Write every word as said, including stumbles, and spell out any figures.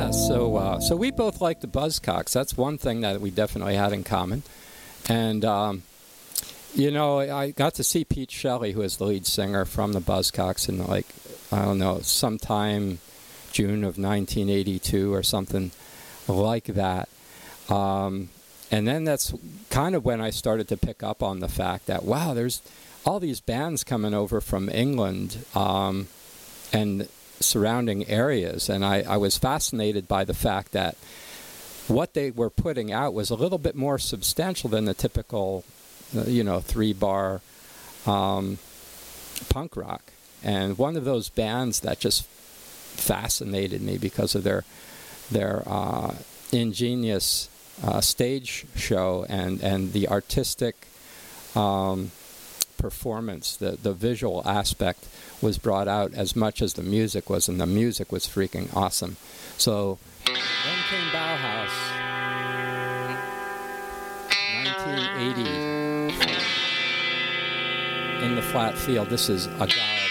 Yeah, so uh, so we both like the Buzzcocks. That's one thing that we definitely had in common. And, um, you know, I got to see Pete Shelley, who is the lead singer from the Buzzcocks, in, like, I don't know, sometime June of nineteen eighty-two or something like that. Um, and then that's kind of when I started to pick up on the fact that, wow, there's all these bands coming over from England um, and surrounding areas. And I, I was fascinated by the fact that what they were putting out was a little bit more substantial than the typical, uh, you know, three-bar um, punk rock. And one of those bands that just fascinated me because of their their uh, ingenious uh, stage show and, and the artistic um, performance, the, the visual aspect was brought out as much as the music was, and the music was freaking awesome. So then came Bauhaus, nineteen eighty, in the Flat Field. This is A Dollar.